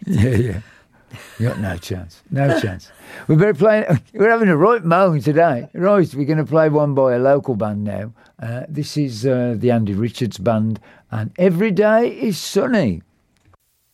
Yeah. You got no chance. No chance. We're having a right moan today. Right, we're going to play one by a local band now. This is the Andy Richards Band, and Every Day is Sunny.